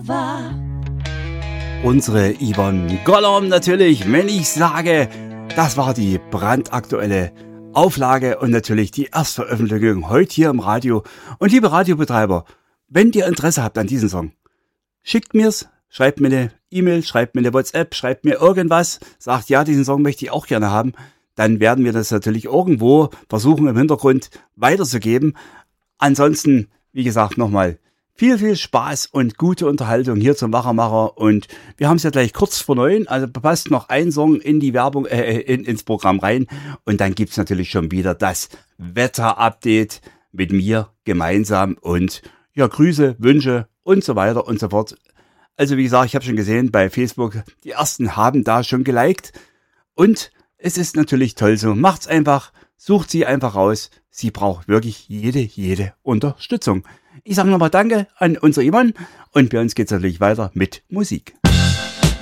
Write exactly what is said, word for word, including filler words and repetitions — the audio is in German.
war. Unsere Yvonne Gollum natürlich, wenn ich sage, das war die brandaktuelle Auflage und natürlich die Erstveröffentlichung heute hier im Radio. Und liebe Radiobetreiber, wenn ihr Interesse habt an diesem Song, schickt mir's, schreibt mir eine E-Mail, schreibt mir eine WhatsApp, schreibt mir irgendwas, sagt, ja, diesen Song möchte ich auch gerne haben. Dann werden wir das natürlich irgendwo versuchen im Hintergrund weiterzugeben. Ansonsten, wie gesagt, nochmal viel, viel Spaß und gute Unterhaltung hier zum Wachermacher. Und wir haben es ja gleich kurz vor neun, also passt noch ein Song in die Werbung, äh, in, ins Programm rein. Und dann gibt's natürlich schon wieder das Wetter-Update mit mir gemeinsam und ja, Grüße, Wünsche und so weiter und so fort. Also wie gesagt, ich habe schon gesehen bei Facebook, die ersten haben da schon geliked. Und es ist natürlich toll so. Macht's einfach, sucht sie einfach raus. Sie braucht wirklich jede, jede Unterstützung. Ich sage nochmal Danke an unser Yvonne und bei uns geht's natürlich weiter mit Musik.